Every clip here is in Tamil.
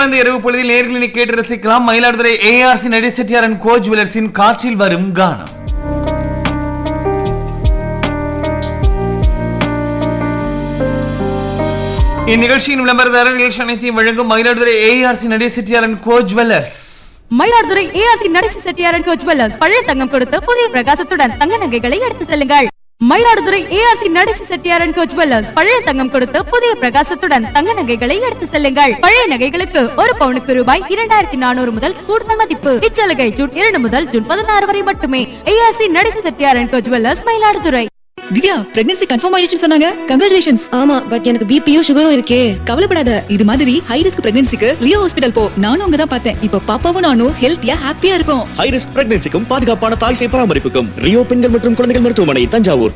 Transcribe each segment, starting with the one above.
இனிமையான இந்த இரவு பொழுதில் நேர்களை கேட்டு ரசிக்கலாம். மயிலாடுதுறை ஏஆர்சி நடை செட்டியார் அண்ட் கோ ஜுவல்லர்ஸின் காற்றில் வரும் கானம். இந்நிகழ்ச்சியின் விளம்பரதாரர் நிகழ்ச்சி அனைத்தையும் வழங்கும் மயிலாடுதுறை ஏஆர்சி நடை Chettiar and go jewellers. Mayiladuthurai ARC நடை செட்டியார் அண்ட் கோ ஜுவல்லர்ஸ் பழைய தங்கம் கொடுத்து புதிய பிரகாசத்துடன் தங்க நகைகளை எடுத்து செல்லுங்கள். மயிலாடுதுறை ஏஆர்சி நடை செட்டியார் அண்ட் கோ ஜுவல்லர்ஸ் பழைய தங்கம் கொடுத்து புதிய பிரகாசத்துடன் தங்க நகைகளை எடுத்து செல்லுங்கள். பழைய நகைகளுக்கு ஒரு பவுனுக்கு ரூபாய் 2400 முதல் கூடுதல் மதிப்பு. இச்சலுகை ஜூன் 2 முதல் ஜூன் 16 வரை மட்டுமே. ஏஆர்சி நடை Chettiar and go jewellers, Mayiladuthurai. Divya, pregnancy confirm ஆயிடுச்சுன்னு சொன்னாங்க. கங்க்ராச்சுலேஷன்ஸ். ஆமா, பட் எனக்கு பிபியும் சுகரும் இருக்கே. கவலைப்படாத, இது மாதிரி ஹை ரிஸ்க் பிரெக்னன்சிக்கு ரியோ ஹாஸ்பிடல் போ. நானும் அங்க தான் பார்த்தேன். இப்போ பாப்பாவும் நானும் ஹெல்த்தியா ஹாப்பியா இருக்கும். ஹை ரிஸ்க் பிரெக்னன்சிக்கும் பாதுகாப்பான தாய் சேய் பராமரிப்புக்கும் ரியோ பெண்கள் மற்றும் குழந்தைகள் மருத்துவமனை, தஞ்சாவூர்.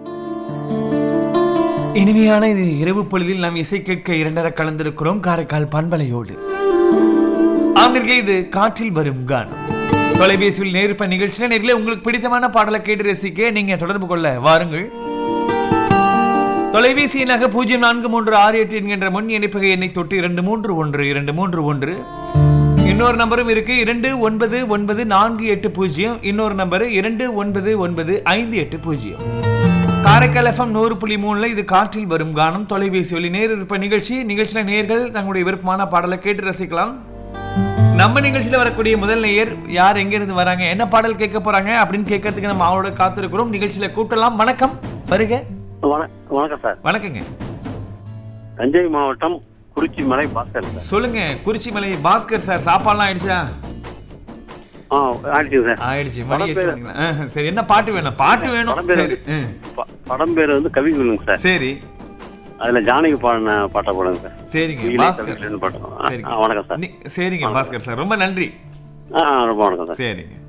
இனிமையான இது இரவு பொழுதில் நாம் இசை கேட்க இரண்டர கலந்திருக்கிறோம் காரைக்கால் பண்பலையோடு. ஆமிர்களே, இது காற்றில் வரும் கானம். தொலைபேசியில் நேர்ப்ப நிகழ்ச்சியில நேர்களே உங்களுக்கு பிடித்தமான பாடலை கேட்டு ரசிக்க நீங்க தொடர்பு கொள்ள வாருங்கள். தொலைபேசி எண்ணாக 0436 என்கின்ற முன் இணைப்பகை எண்ணை தொட்டு 231 இன்னொரு நம்பரும் இருக்கு 299480. இன்னொரு நம்பர் 299580. காரைக்கால் FM 100.3 இது காற்றில் வரும் கானம். தொலைபேசி வழி நேர் இருப்ப நிகழ்ச்சியில நேர்கள் தங்களுடைய விருப்பமான பாடலை கேட்டு ரசிக்கலாம். நம்ம நிகழ்ச்சியில வரக்கூடிய முதல் நேயர் யார், எங்க இருந்து வராங்க, என்ன பாடல் கேட்க போறாங்க அப்படின்னு கேட்கறதுக்கு நம்ம அவரோட காத்திருக்கிறோம். நிகழ்ச்சியில கூட்டலாம். வணக்கம், வருக. வணக்கம் சார். வணக்கங்க. தஞ்சை மாவட்டம் குறிச்சி மலை பாஸ்கர் சார். சொல்லுங்க குறிச்சி மலை பாஸ்கர் சார், சாப்பாடுலாம் ஆயிடுச்சா? ஆயிடுச்சு. மணி 8. சரி, என்ன பாட்டு வேணும்? பாட்டு வேணும். படம் பேர் வந்து கவி வேணுங்க சார். சரி, அதுல ஜானகி பாடின பாட்டை போடுங்க சார். சரிங்க பாஸ்கர். வணக்கம் சார். சரிங்க பாஸ்கர் சார், ரொம்ப நன்றி. ரொம்ப வணக்கம் சார். சரிங்க.